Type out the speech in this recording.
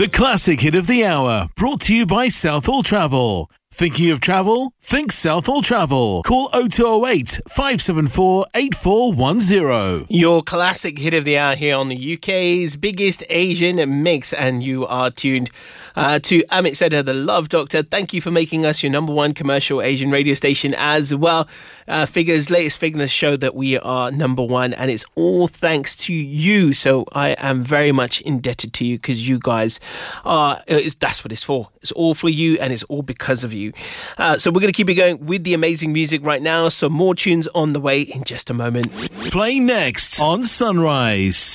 The classic hit of the hour, brought to you by Southall Travel. Thinking of travel? Think Southall Travel. Call 0208 574 8410. Your classic hit of the hour here on the UK's biggest Asian mix, and you are tuned to Amit Seddha, the Love Doctor. Thank you for making us your number one commercial Asian radio station as well. Latest figures show that we are number one, and it's all thanks to you. So I am very much indebted to you, because you guys that's what it's for. It's all for you, and it's all because of you. So we're going to keep it going with the amazing music right now. So more tunes on the way in just a moment. Play next on Sunrise.